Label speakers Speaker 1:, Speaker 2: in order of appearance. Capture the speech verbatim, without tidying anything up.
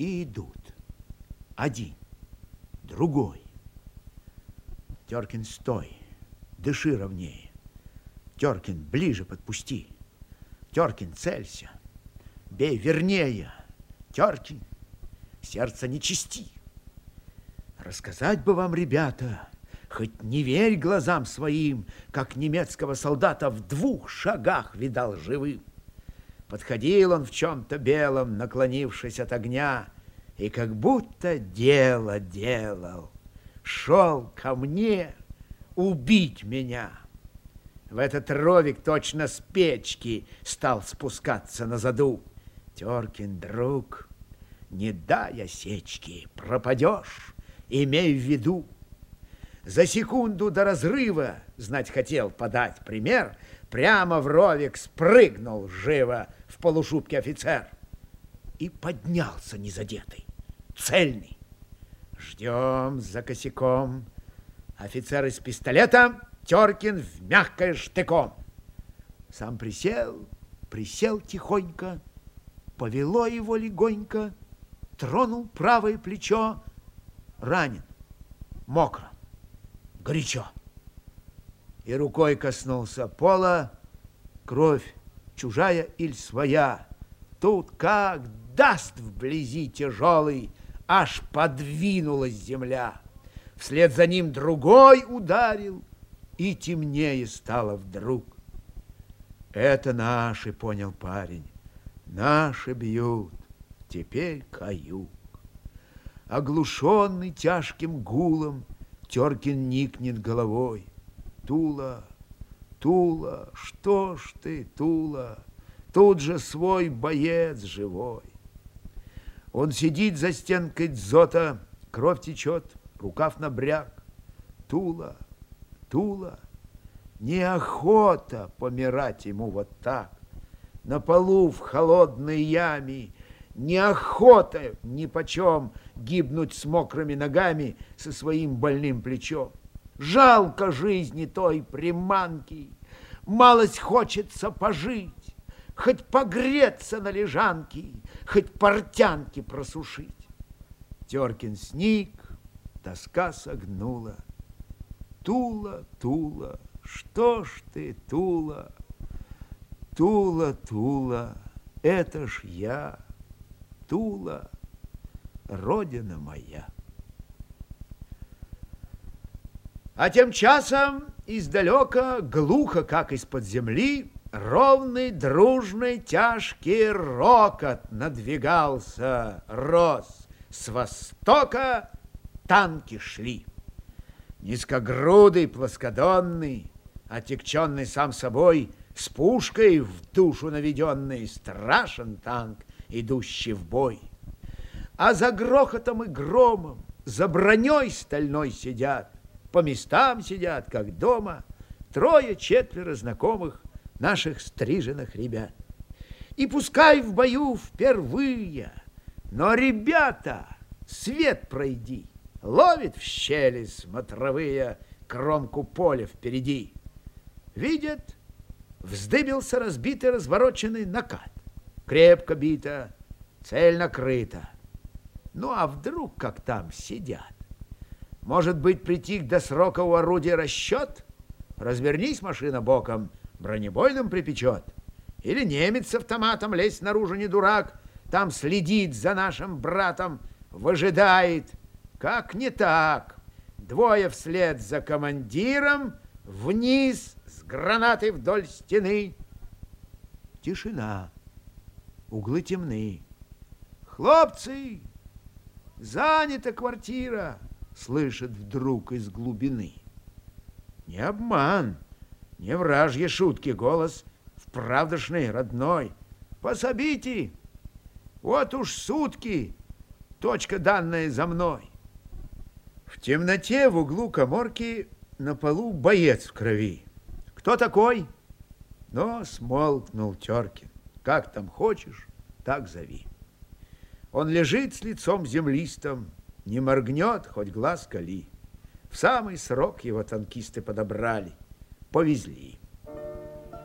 Speaker 1: И идут. Один, другой. Теркин, стой, дыши ровнее. Теркин, ближе подпусти. Теркин, целься, бей вернее. Теркин, сердце не чисти. Рассказать бы вам, ребята, хоть не верь глазам своим, как немецкого солдата в двух шагах видал живым. Подходил он в чем-то белом, наклонившись от огня, и как будто дело делал. Шел ко мне убить меня. В этот ровик точно с печки стал спускаться на заду. Теркин, друг, не дай осечки, пропадешь, имей в виду. За секунду до разрыва, знать хотел подать пример, прямо в ровик спрыгнул живо в полушубке офицер и поднялся незадетый, цельный. Ждем за косяком. Офицер из пистолета, Теркин в мягкое штыком. Сам присел, присел тихонько, повело его легонько, тронул правое плечо. Ранен, мокро, горячо. И рукой коснулся пола. Кровь чужая или своя. Тут как даст вблизи тяжелый, аж подвинулась земля. Вслед за ним другой ударил, и темнее стало вдруг. Это наши, понял парень, наши бьют, теперь каюк. Оглушенный тяжким гулом, Теркин никнет головой. Тула, Тула, что ж ты, Тула, тут же свой боец живой. Он сидит за стенкой дзота, кровь течет, рукав набряк. Тула, Тула, неохота помирать ему вот так. На полу в холодной яме, неохота нипочем гибнуть с мокрыми ногами со своим больным плечом. Жалко жизни той приманки, малость хочется пожить, хоть погреться на лежанке, хоть портянки просушить. Теркин сник, тоска согнула. Тула, Тула, что ж ты, Тула, Тула, Тула, это ж я, Тула, родина моя. А тем часом издалека, глухо, как из-под земли, ровный, дружный, тяжкий рокот надвигался, рос. С востока танки шли. Низкогрудый, плоскодонный, отягченный сам собой, с пушкой в душу наведенный, страшен танк, идущий в бой. А за грохотом и громом, за броней стальной сидят, по местам сидят, как дома, трое-четверо знакомых наших стриженных ребят. И пускай в бою впервые, но, ребята, свет пройди, ловит в щели смотровые кромку поля впереди. Видят, вздыбился разбитый развороченный накат. Крепко бита, цель накрыта. Ну, а вдруг как там сидят? Может быть, притих до срока у орудия расчет? Развернись, машина, боком, бронебойным припечет. Или немец с автоматом, лезть наружу не дурак, там следит за нашим братом, выжидает. Как не так? Двое вслед за командиром, вниз с гранатой вдоль стены. Тишина, углы темны. Хлопцы, занята квартира, слышит вдруг из глубины. Не обман, не вражьи шутки, голос вправдошный, родной. Пособите, вот уж сутки, точка данная за мной. В темноте в углу каморки на полу боец в крови. Кто такой? Но смолкнул Теркин. Как там хочешь, так зови. Он лежит с лицом землистым, не моргнет, хоть глаз кали. В самый срок его танкисты подобрали, повезли.